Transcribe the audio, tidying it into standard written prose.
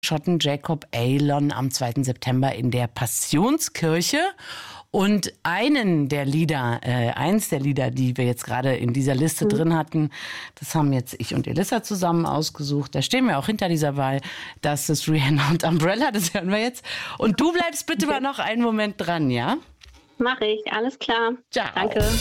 Schotten Jacob Aylon am 2. September in der Passionskirche. Und eins der Lieder, die wir jetzt gerade in dieser Liste drin hatten, das haben jetzt ich und Elissa zusammen ausgesucht. Da stehen wir auch hinter dieser Wahl. Das ist Rihanna und Umbrella, das hören wir jetzt. Und du bleibst bitte mal noch einen Moment dran, ja? Mache ich, alles klar. Ciao. Danke.